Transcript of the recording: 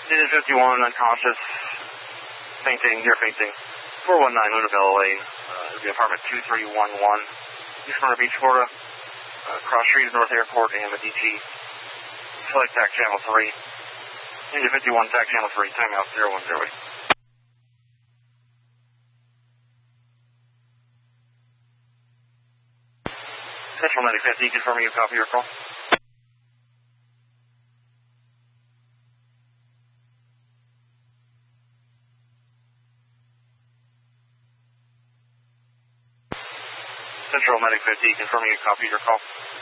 Unit 51, unconscious, fainting, near fainting, 419 Lunabella Lane, it'll be apartment 2311, East Myrna Beach, Florida, cross street of North Airport, and DT. Select TAC channel 3. Unit 51, TAC channel 3, timeout 0108. Central Medic 50, confirming you copy your call. Central Medic 50, confirming you copy your call.